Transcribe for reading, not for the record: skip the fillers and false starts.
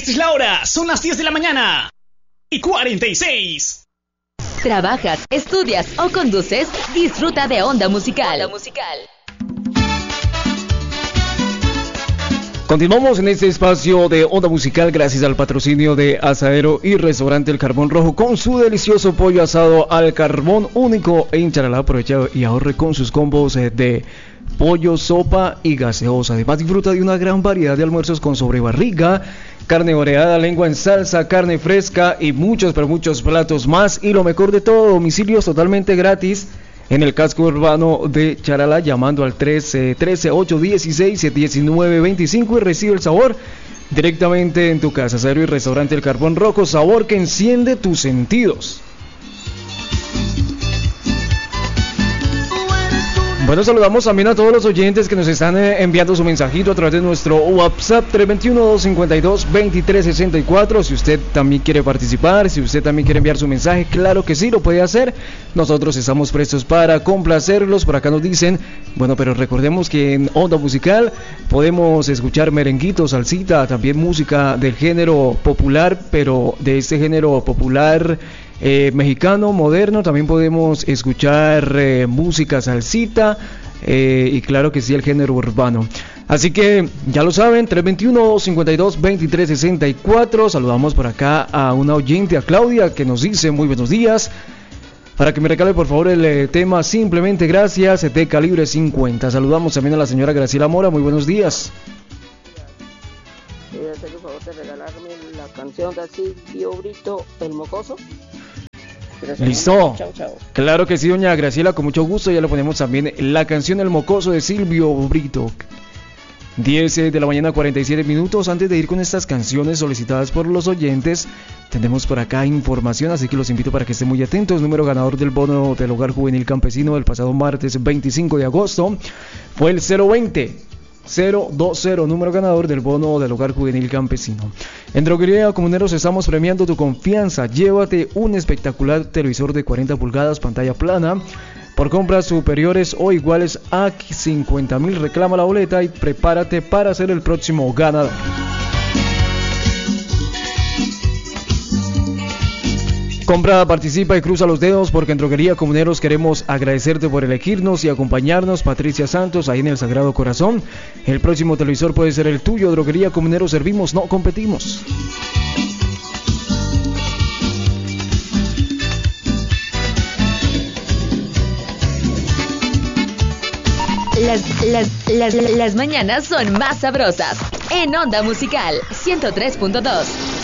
Esta es la hora, son las 10 de la mañana y 46. ¿Trabajas, estudias o conduces? Disfruta de Onda Musical. Continuamos en este espacio de Onda Musical gracias al patrocinio de Asadero y Restaurante El Carbón Rojo con su delicioso pollo asado al carbón único en Charalá. Aprovecha y ahorre con sus combos de pollo, sopa y gaseosa. Además disfruta de una gran variedad de almuerzos con sobrebarriga, carne oreada, lengua en salsa, carne fresca y muchos platos más. Y lo mejor de todo, domicilios totalmente gratis en el casco urbano de Charalá, llamando al 13-816-1925 y recibe el sabor directamente en tu casa. Asadero y Restaurante El Carbón Rojo, sabor que enciende tus sentidos. Bueno, saludamos también a todos los oyentes que nos están enviando su mensajito a través de nuestro WhatsApp 321-252-2364. Si usted también quiere participar, si usted también quiere enviar su mensaje, claro que sí, lo puede hacer. Nosotros estamos prestos para complacerlos. Por acá nos dicen, bueno, pero recordemos que en Onda Musical podemos escuchar merenguito, salsita, también música del género popular, pero de este género popular mexicano, moderno. También podemos escuchar música salsita y claro que sí, el género urbano. Así que ya lo saben, 321-52-2364. Saludamos por acá a una oyente, a Claudia, que nos dice muy buenos días. Para que me regale por favor el tema Simplemente Gracias de Calibre 50. Saludamos también a la señora Graciela Mora, muy buenos días. Hacer el favor de regalarme la canción de Silvio Brito, El Mocoso. Listo. Chao. Claro que sí, doña Graciela, con mucho gusto. Ya le ponemos también la canción El Mocoso de Silvio Brito. 10 de la mañana, 47 minutos. Antes de ir con estas canciones solicitadas por los oyentes, tenemos por acá información, así que los invito para que estén muy atentos. Número ganador del bono del Hogar Juvenil Campesino del pasado martes 25 de agosto fue el 020. 020, número ganador del bono del Hogar Juvenil Campesino. En Droguería Comuneros estamos premiando tu confianza. Llévate un espectacular televisor de 40 pulgadas, pantalla plana, por compras superiores o iguales a 50,000. Reclama la boleta y prepárate para ser el próximo ganador. Compra, participa y cruza los dedos, porque en Droguería Comuneros queremos agradecerte por elegirnos y acompañarnos. Patricia Santos, ahí en el Sagrado Corazón. El próximo televisor puede ser el tuyo. Droguería Comuneros, servimos, no competimos. Las mañanas son más sabrosas. En Onda Musical 103.2.